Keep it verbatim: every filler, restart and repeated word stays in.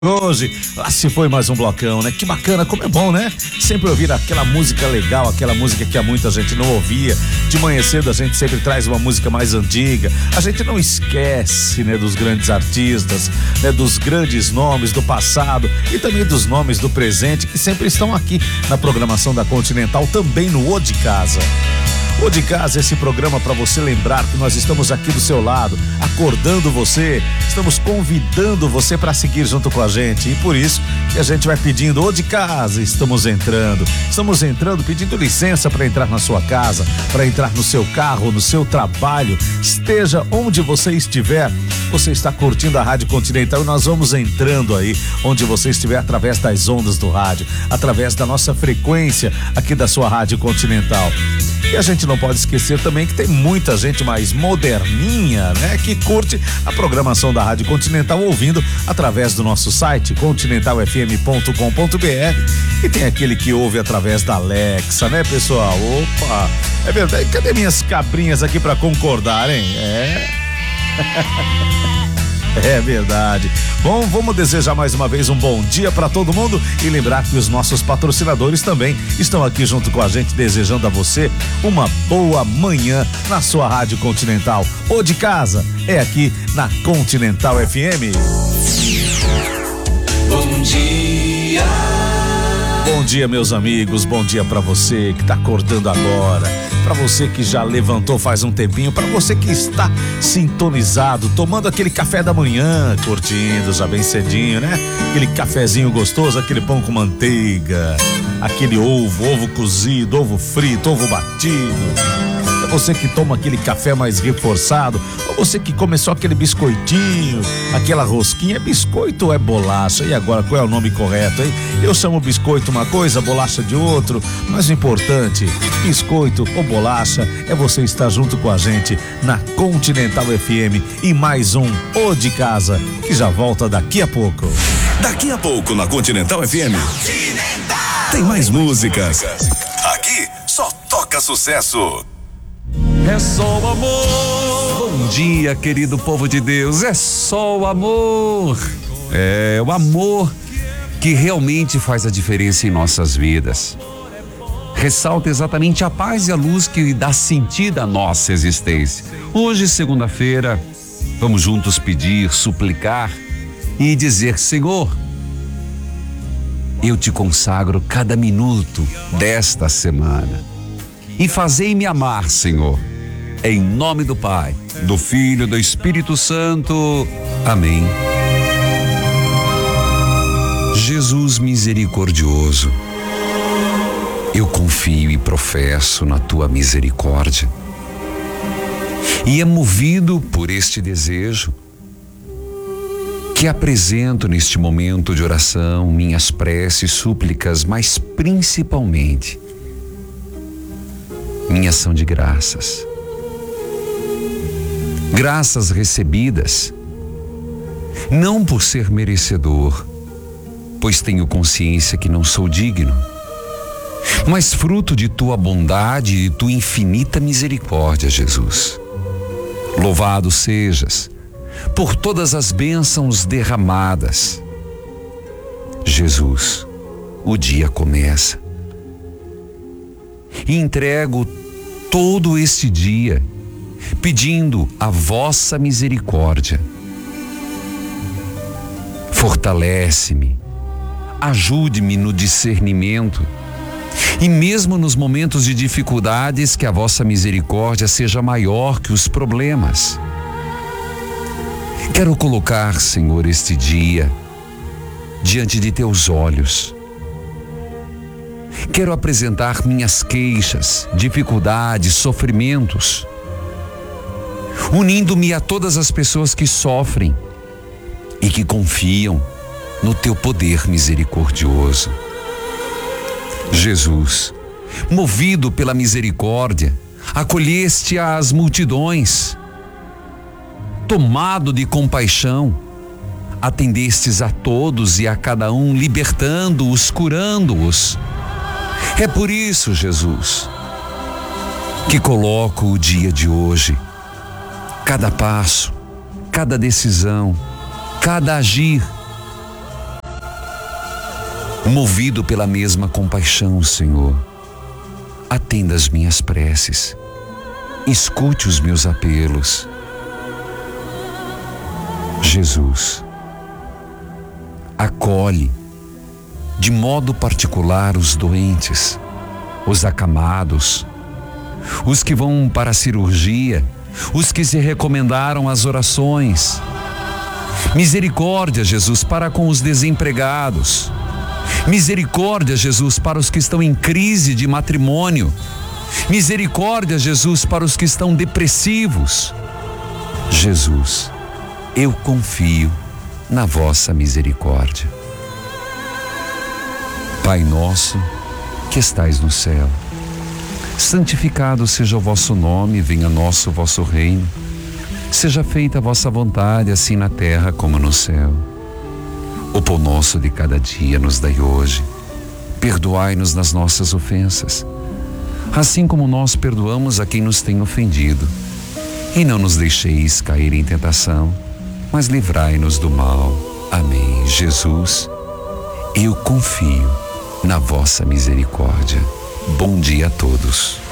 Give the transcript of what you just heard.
Hoje, lá se foi mais um blocão, né? Que bacana, como é bom, né? Sempre ouvir aquela música legal, aquela música que há muita gente não ouvia. De manhã cedo a gente sempre traz uma música mais antiga. A gente não esquece, né, dos grandes artistas, né, dos grandes nomes do passado e também dos nomes do presente que sempre estão aqui na programação da Continental, também no O de Casa. O de Casa é esse programa para você lembrar que nós estamos aqui do seu lado, acordando você, estamos convidando você para seguir junto com a gente e por isso que a gente vai pedindo: O de Casa, estamos entrando, estamos entrando pedindo licença para entrar na sua casa, para entrar no seu carro, no seu trabalho, esteja onde você estiver, você está curtindo a Rádio Continental e nós vamos entrando aí onde você estiver através das ondas do rádio, através da nossa frequência aqui da sua Rádio Continental. E a gente não pode esquecer também que tem muita gente mais moderninha, né? Que curte a programação da Rádio Continental ouvindo através do nosso site continental f m ponto com ponto b r e tem aquele que ouve através da Alexa, né, pessoal? Opa, é verdade. Cadê minhas cabrinhas aqui pra concordarem? É... É verdade. Bom, vamos desejar mais uma vez um bom dia para todo mundo e lembrar que os nossos patrocinadores também estão aqui junto com a gente, desejando a você uma boa manhã na sua Rádio Continental. O de Casa é aqui na Continental F M. Bom dia. Bom dia, meus amigos, bom dia pra você que tá acordando agora, pra você que já levantou faz um tempinho, pra você que está sintonizado, tomando aquele café da manhã, curtindo já bem cedinho, né? Aquele cafezinho gostoso, aquele pão com manteiga, aquele ovo, ovo cozido, ovo frito, ovo batido. É você que toma aquele café mais reforçado, ou você que começou aquele biscoitinho, aquela rosquinha. É biscoito ou é bolacha? E agora, qual é o nome correto, hein? Eu chamo biscoito uma coisa, bolacha de outro, mas o importante, biscoito ou bolacha, é você estar junto com a gente na Continental F M e mais um O de Casa, que já volta daqui a pouco. Daqui a pouco na Continental F M. Tem mais músicas. Aqui só toca sucesso. É só o amor. Bom dia, querido povo de Deus. É só o amor. É o amor que realmente faz a diferença em nossas vidas. Ressalta exatamente a paz e a luz que dá sentido à nossa existência. Hoje, segunda-feira, vamos juntos pedir, suplicar e dizer: Senhor, eu te consagro cada minuto desta semana e fazei-me amar, Senhor. Em nome do Pai, do Filho e do Espírito Santo. Amém. Jesus misericordioso, eu confio e professo na tua misericórdia. E é movido por este desejo que apresento neste momento de oração minhas preces e súplicas, mas principalmente minha ação de graças. Graças recebidas, não por ser merecedor, pois tenho consciência que não sou digno, mas fruto de tua bondade e de tua infinita misericórdia, Jesus. Louvado sejas por todas as bênçãos derramadas. Jesus, o dia começa e entrego todo este dia pedindo a vossa misericórdia. Fortalece-me, ajude-me no discernimento e mesmo nos momentos de dificuldades, que a vossa misericórdia seja maior que os problemas. Quero colocar, Senhor, este dia diante de teus olhos. Quero apresentar minhas queixas, dificuldades, sofrimentos, unindo-me a todas as pessoas que sofrem e que confiam no teu poder misericordioso. Jesus, movido pela misericórdia, acolheste as multidões. Tomado de compaixão, atendestes a todos e a cada um, libertando-os, curando-os. É por isso, Jesus, que coloco o dia de hoje, cada passo, cada decisão, cada agir movido pela mesma compaixão, Senhor, atenda as minhas preces, escute os meus apelos. Jesus, acolhe de modo particular os doentes, os acamados, os que vão para a cirurgia, os que se recomendaram às orações. Misericórdia, Jesus, para com os desempregados. Misericórdia, Jesus, para os que estão em crise de matrimônio. Misericórdia, Jesus, para os que estão depressivos. Jesus, eu confio na vossa misericórdia. Pai nosso, que estais no céu, santificado seja o vosso nome, venha a nosso o vosso reino. Seja feita a vossa vontade, assim na terra como no céu. O pão nosso de cada dia nos dai hoje. Perdoai-nos nas nossas ofensas, assim como nós perdoamos a quem nos tem ofendido. E não nos deixeis cair em tentação, mas livrai-nos do mal. Amém. Jesus, eu confio na vossa misericórdia. Bom dia a todos.